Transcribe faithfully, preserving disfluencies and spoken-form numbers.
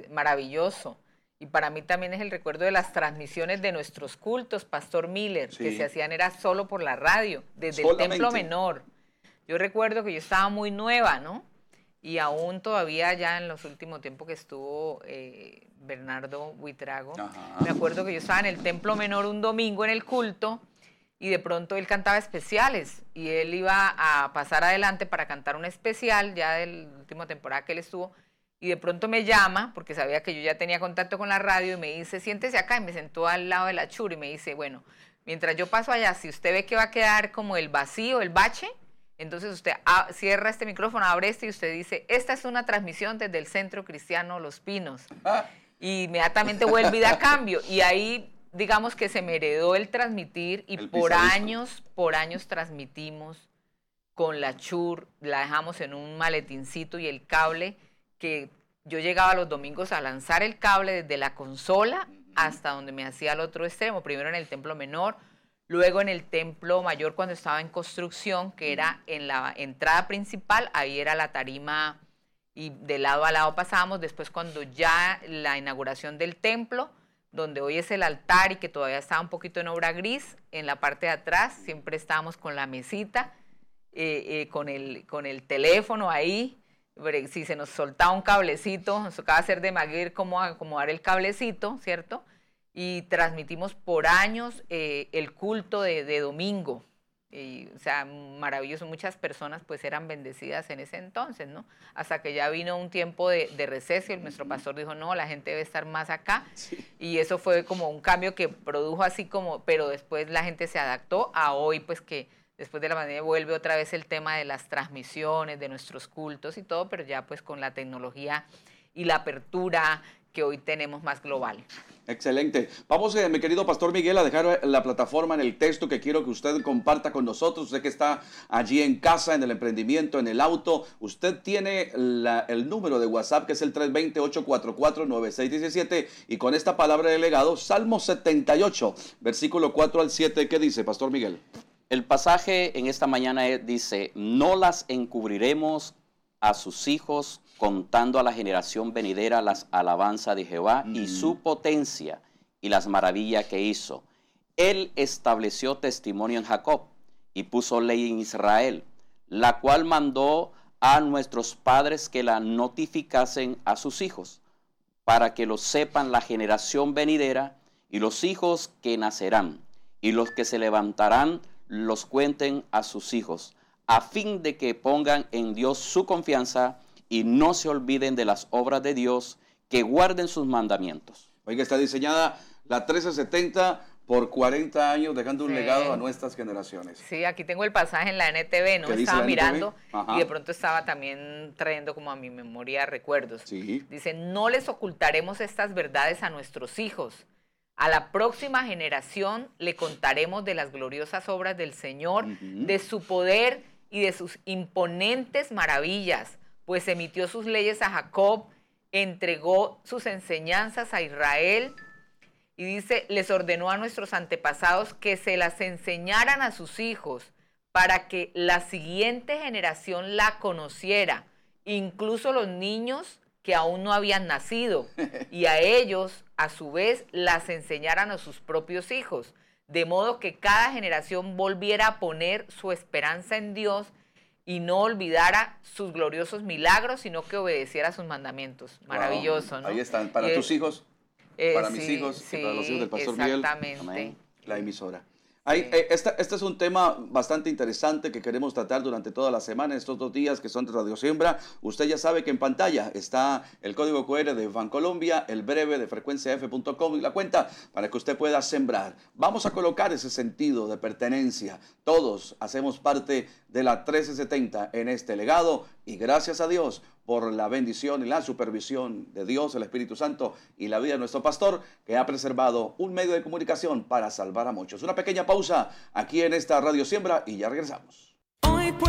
maravilloso. Y para mí también es el recuerdo de las transmisiones de nuestros cultos, Pastor Miller, sí. que se hacían era solo por la radio, desde Solamente. el Templo Menor. Yo recuerdo que yo estaba muy nueva, ¿no? Y aún todavía ya en los últimos tiempos que estuvo eh, Bernardo Buitrago, Ajá. me acuerdo que yo estaba en el Templo Menor un domingo en el culto y de pronto él cantaba especiales y él iba a pasar adelante para cantar un especial ya de la última temporada que él estuvo. Y de pronto me llama, porque sabía que yo ya tenía contacto con la radio, y me dice, siéntese acá, y me sentó al lado de la chura, y me dice, bueno, mientras yo paso allá, si usted ve que va a quedar como el vacío, el bache, entonces usted cierra este micrófono, abre este, y usted dice, esta es una transmisión desde el Centro Cristiano Los Pinos. Ah. Y inmediatamente vuelve y da cambio. Y ahí, digamos que se me heredó el transmitir, y el por pisadisco. años, por años transmitimos con la chur, la dejamos en un maletincito, y el cable... que yo llegaba los domingos a lanzar el cable desde la consola hasta donde me hacía al otro extremo, primero en el Templo Menor, luego en el Templo Mayor cuando estaba en construcción, que era en la entrada principal, ahí era la tarima y de lado a lado pasábamos, después cuando ya la inauguración del templo, donde hoy es el altar y que todavía estaba un poquito en obra gris, en la parte de atrás siempre estábamos con la mesita, eh, eh, con, el, con el teléfono ahí. Si se nos soltaba un cablecito, nos tocaba hacer de MacGyver cómo acomodar el cablecito, ¿cierto? Y transmitimos por años eh, el culto de, de domingo. Y, o sea, maravilloso. Muchas personas pues eran bendecidas en ese entonces, ¿no? Hasta que ya vino un tiempo de, de receso y nuestro pastor dijo, no, la gente debe estar más acá. Sí. Y eso fue como un cambio que produjo así como, pero después la gente se adaptó a hoy pues que después de la pandemia vuelve otra vez el tema de las transmisiones, de nuestros cultos y todo, pero ya pues con la tecnología y la apertura que hoy tenemos más global. Excelente. Vamos, eh, mi querido Pastor Miguel, a dejar la plataforma en el texto que quiero que usted comparta con nosotros. Usted que está allí en casa, en el emprendimiento, en el auto. Usted tiene la, el número de WhatsApp que es el tres dos cero, ocho cuatro cuatro, nueve seis uno siete y con esta palabra de legado, Salmo setenta y ocho, versículo cuatro al siete. ¿Qué dice, Pastor Miguel? El pasaje en esta mañana dice, no las encubriremos a sus hijos, contando a la generación venidera las alabanzas de Jehová mm. y su potencia y las maravillas que hizo. Él estableció testimonio en Jacob y puso ley en Israel, la cual mandó a nuestros padres que la notificasen a sus hijos, para que lo sepan la generación venidera y los hijos que nacerán, y los que se levantarán los cuenten a sus hijos, a fin de que pongan en Dios su confianza y no se olviden de las obras de Dios, que guarden sus mandamientos. Oiga, está diseñada la trece setenta por cuarenta años, dejando un sí. legado a nuestras generaciones. Sí, aquí tengo el pasaje en la N T V, ¿no? Estaba mirando y de pronto estaba también trayendo como a mi memoria recuerdos. Sí. Dice, no les ocultaremos estas verdades a nuestros hijos. A la próxima generación le contaremos de las gloriosas obras del Señor, uh-huh. de su poder y de sus imponentes maravillas, pues emitió sus leyes a Jacob, entregó sus enseñanzas a Israel, y dice, les ordenó a nuestros antepasados que se las enseñaran a sus hijos, para que la siguiente generación la conociera, incluso los niños que aún no habían nacido, y a ellos, a su vez, las enseñaran a sus propios hijos, de modo que cada generación volviera a poner su esperanza en Dios y no olvidara sus gloriosos milagros, sino que obedeciera sus mandamientos. Maravilloso, wow. ¿no? Ahí están, para eh, tus hijos, eh, para sí, mis hijos, sí, y para los hijos del Pastor Miguel. Exactamente. La emisora. Hay, eh, esta, este es un tema bastante interesante que queremos tratar durante toda la semana, estos dos días que son de Radio Siembra. Usted ya sabe que en pantalla está el código Q R de Bancolombia, el breve de frecuencia f punto com y la cuenta para que usted pueda sembrar. Vamos a colocar ese sentido de pertenencia. Todos hacemos parte de la trece setenta en este legado y gracias a Dios por la bendición y la supervisión de Dios, el Espíritu Santo y la vida de nuestro pastor, que ha preservado un medio de comunicación para salvar a muchos. Una pequeña pausa aquí en esta Radio Siembra y ya regresamos. Hoy